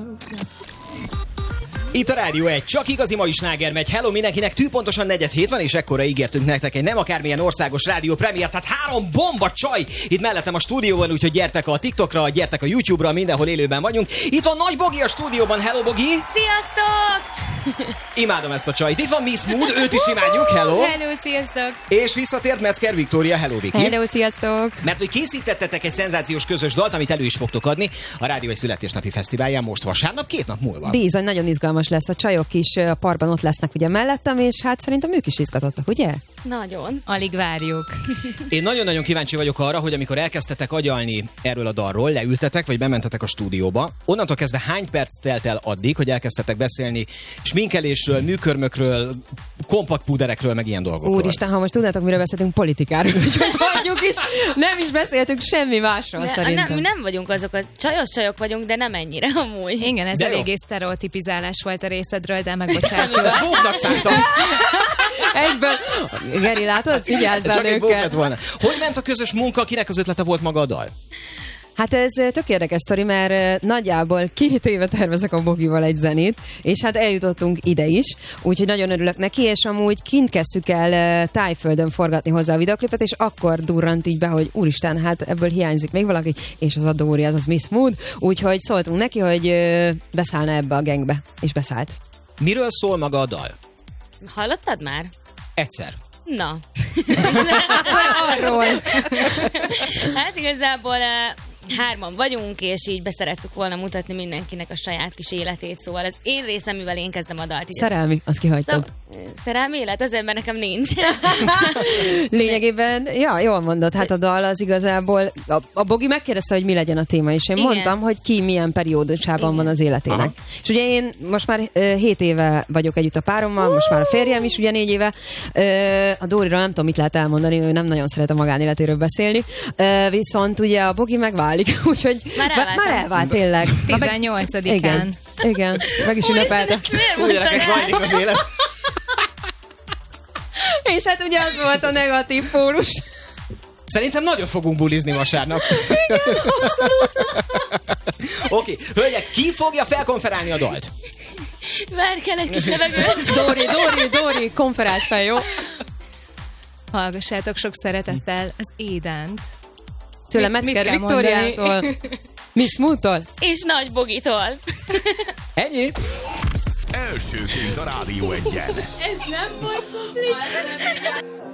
Itt a Rádió 1, csak igazi mai sláger megy. Hello mindenkinek, tűpontosan 4:07 van, és ekkora ígértünk nektek egy nem akármilyen országos rádió premier, tehát 3 bomba csaj itt mellettem a stúdióban, úgyhogy gyertek a TikTokra, gyertek a YouTube-ra, mindenhol élőben vagyunk. Itt van Nagy Bogi a stúdióban, hello Bogi! Sziasztok! Imádom ezt a csajt. Itt van Miss Mood, őt is imádjuk, hello! Hello, sziasztok! És visszatért Metzger Viktória, hello Viki! Hello, sziasztok! Mert hogy készítettetek egy szenzációs közös dalt, amit elő is fogtok adni a Rádió 1 születésnapi fesztiválján most vasárnap, 2 nap múlva. Bizony, nagyon izgalmas lesz. A csajok is a parkban ott lesznek ugye mellettem, és hát szerintem ők is izgatottak, ugye? Nagyon. Alig várjuk. Én nagyon-nagyon kíváncsi vagyok arra, hogy amikor elkezdtetek agyalni erről a dalról, leültetek, vagy bementetek a stúdióba, onnantól kezdve hány perc telt el addig, hogy elkezdtetek beszélni sminkelésről, műkörmökről, kompaktpúderekről, meg ilyen dolgokról? Úristen, ha most tudnátok, miről beszéltünk, politikáról, úgyhogy hagyjuk is, nem is beszéltünk semmi másról szerintem. Mi nem vagyunk azok, csajok vagyunk, de nem ennyire amúgy. Igen, ez de eléggé sztereotipizálás volt a részedről, de megbocsátok. Bóknak szántam. Egyből. Geri, látod? Figyelzzál Csak egy bók őket. lett volna. Hogy ment a közös munka, kinek az ötlete volt maga a dal? Hát ez tök érdekes sztori, mert nagyjából 2 éve tervezek a Bogival egy zenét, és hát eljutottunk ide is, úgyhogy nagyon örülök neki, és amúgy kint kezdtük el Tájföldön forgatni hozzá a videoklipet, és akkor durrant így be, hogy úristen, hát ebből hiányzik még valaki, és az a Dóri, az Miss Mood, úgyhogy szóltunk neki, hogy beszállna ebbe a gangbe, és beszállt. Miről szól maga a dal? Hallottad már? Egyszer. Na. Arról. Hát igazából 3 vagyunk, és így beszerettük volna mutatni mindenkinek a saját kis életét, szóval az én részem, mivel én kezdem a dalt. Szerelmi, azt kihagytad. Szerelmi élet? Az ember nekem nincs. Lényegében, ja, jól mondod, hát a dal az igazából, a Bogi megkérdezte, hogy mi legyen a téma, és én Igen. mondtam, hogy ki milyen periódusában van az életének. Aha. És ugye én most már 7 éve vagyok együtt a párommal, most már a férjem is ugye 4 éve. A Dóriról nem tudom, mit lehet elmondani, ő nem nagyon szeret a magánéletéről beszélni, viszont ugye a Bogi megválik, úgyhogy már elvált tényleg. 18-án. Igen, meg is ünnepelte. Úgy gyerekek, zajlik az élet. És hát ugye az volt a negatív pólus. Szerintem nagyot fogunk bulizni vasárnap. Oké, hölgyek, ki fogja felkonferálni a dalt? Várj, kell egy kis levegő. Dóri, konferált fel, jó? Hallgassátok sok szeretettel az Édánt. Tőle Mit Metzger kell Viktóriától, Miss Moodtól. És Nagy Bogitól. Ennyi? Elsőként a Rádió 1-en. Ez nem volt publik.